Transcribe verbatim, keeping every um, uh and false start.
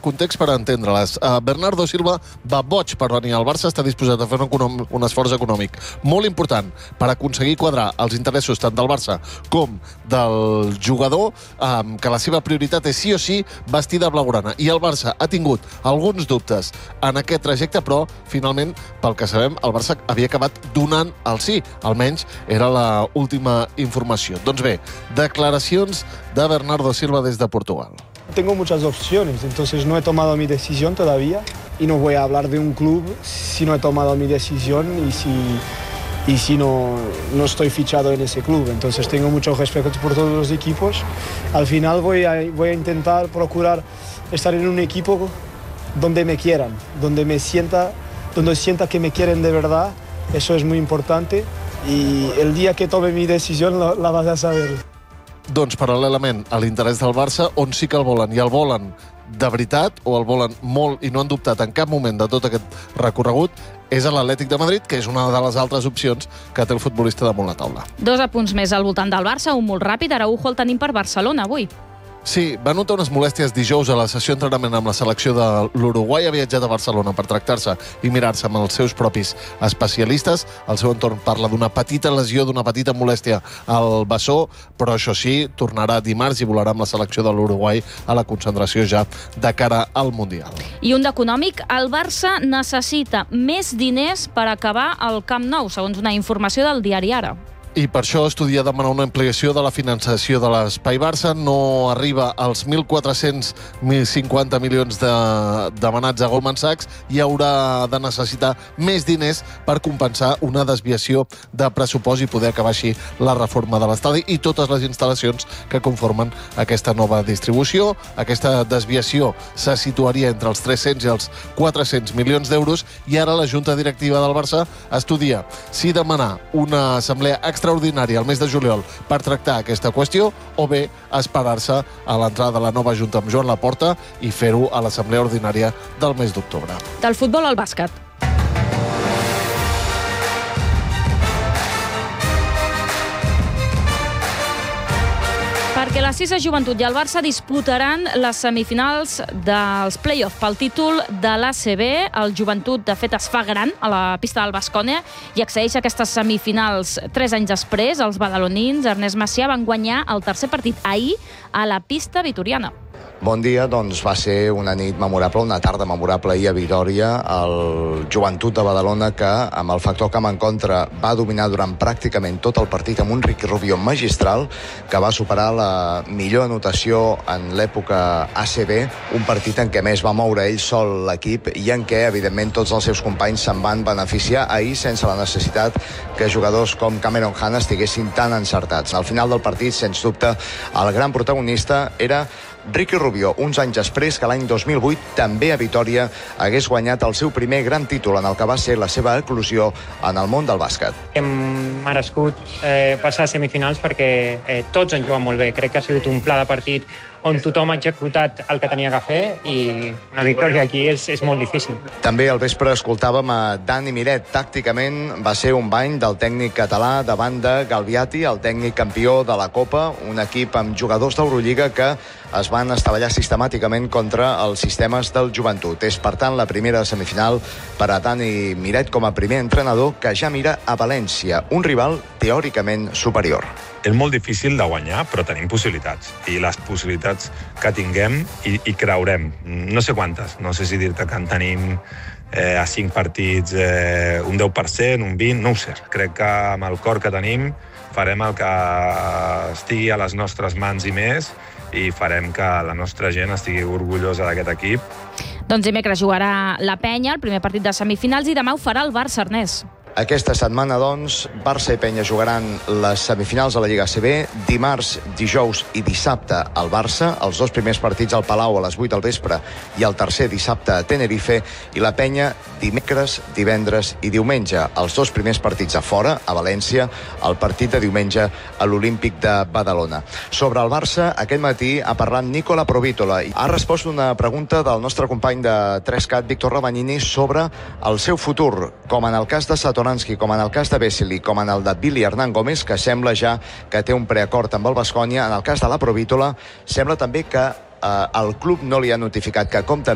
context per entendre-les. Uh, Bernardo Silva va boig per venir al Barça, està disposat a fer un, un esforç econòmic molt important per aconseguir quadrar els interessos tant del Barça com del jugador, um, que la seva prioritat és sí o sí vestir de blaugrana. I el Barça ha tingut alguns dubtes en aquest trajecte, però finalment, pel que sabem, el Barça havia acabat donant el sí. Almenys era l'última informació. Doncs bé, declaracions de Bernardo Silva des de Portugal. Tengo muchas opciones, entonces no he tomado mi decisión todavía y no voy a hablar de un club si no he tomado mi decisión y si, y si no, no estoy fichado en ese club. Entonces tengo mucho respeto por todos los equipos. Al final voy a, voy a intentar procurar estar en un equipo donde me quieran, donde me sienta, donde sienta que me quieren de verdad. Eso es muy importante y el día que tome mi decisión la, la vas a saber. Doncs paral·lelament a l'interès del Barça, on sí que el volen, i el volen de veritat, o el volen molt i no han dubtat en cap moment de tot aquest recorregut, és a l'Atlètic de Madrid, que és una de les altres opcions que té el futbolista damunt la taula. Dos apunts més al voltant del Barça, un molt ràpid. Araujo el tenim per Barcelona avui. Sí, va notar unes molèsties dijous a la sessió d'entrenament amb la selecció de l'Uruguai. Ha viatjat a Barcelona per tractar-se i mirar-se amb els seus propis especialistes. El seu entorn parla d'una petita lesió, d'una petita molèstia al bessó, però això sí, tornarà dimarts i volarà amb la selecció de l'Uruguai a la concentració ja de cara al Mundial. I un d'econòmic, el Barça necessita més diners per acabar el Camp Nou, segons una informació del diari Ara. I per això estudia demanar una ampliació de la finançació de l'Espai Barça. No arriba als mil quatre-cents cinquanta milions de, demanats a Goldman Sachs i haurà de necessitar més diners per compensar una desviació de pressupost i poder acabar així la reforma de l'estadi i totes les instal·lacions que conformen aquesta nova distribució. Aquesta desviació se situaria entre els tres-cents i els quatre-cents milions d'euros i ara la Junta Directiva del Barça estudia si demanar una assemblea extraordinària al mes de juliol per tractar aquesta qüestió o bé esperar-se a l'entrada de la nova Junta amb Joan Laporta i fer-ho a l'assemblea ordinària del mes d'octubre. Del futbol al bàsquet. Perquè la Cisa Joventut i el Barça disputaran les semifinals dels play-off pel títol de l'A C B. El Joventut, de fet, es fa gran a la pista del Baskonia i accedeix a aquestes semifinals tres anys després. Els badalonins, Ernest Macià, van guanyar el tercer partit ahir a la pista vitoriana. Bon dia, doncs va ser una nit memorable, una tarda memorable ahir a Vitòria. El Joventut de Badalona, que amb el factor camp en contra va dominar durant pràcticament tot el partit amb un Ricky Rubio magistral que va superar la millor anotació en l'època A C B, un partit en què més va moure ell sol l'equip i en què, evidentment, tots els seus companys se'n van beneficiar ahir sense la necessitat que jugadors com Cameron Hanna estiguessin tan encertats. Al final del partit, sens dubte, el gran protagonista era Ricky Rubio, uns anys després que l'any dos mil vuit, també a Vitòria, hagués guanyat el seu primer gran títol en el que va ser la seva eclosió en el món del bàsquet. Hem merescut eh, passar a semifinals perquè eh, tots han jugat molt bé. Crec que ha sigut un pla de partit on tothom ha executat el que tenia que fer i una victòria aquí és, és molt difícil. També al vespre escoltàvem a Dani Miret. Tàcticament va ser un bany del tècnic català davant de Galviati, el tècnic campió de la Copa, un equip amb jugadors d'Eurolliga que es van estavellar sistemàticament contra els sistemes del Joventut. És, per tant, la primera semifinal per a Dani Miret com a primer entrenador que ja mira a València, un rival teòricament superior. És molt difícil de guanyar, però tenim possibilitats. I les possibilitats que tinguem i, i creurem. No sé quantes. No sé si dir-te que en tenim eh, a cinc partits eh, un deu per cent, un vint, no ho sé. Crec que amb el cor que tenim farem el que estigui a les nostres mans i més i farem que la nostra gent estigui orgullosa d'aquest equip. Doncs dimecres jugarà la Penya, el primer partit de semifinals, i demà ho farà el Barça, Ernest. Aquesta setmana, doncs, Barça i Penya jugaran les semifinals de la Lliga A C B. Dimarts, dijous i dissabte al Barça. Els dos primers partits al Palau a les vuit del vespre i el tercer dissabte a Tenerife. I la Penya dimecres, divendres i diumenge. Els dos primers partits a fora, a València. El partit de diumenge a l'Olímpic de Badalona. Sobre el Barça, aquest matí ha parlat Nicola Provítola. Ha respost una pregunta del nostre company de tres cat, Víctor Rabagnini, sobre el seu futur, com en el cas de Satoran, com en el cas de Vesely, com en el de Billy Hernán Gómez, que sembla ja que té un preacord amb el Baskonia. En el cas de la Provítola, sembla també que eh, el club no li ha notificat que compta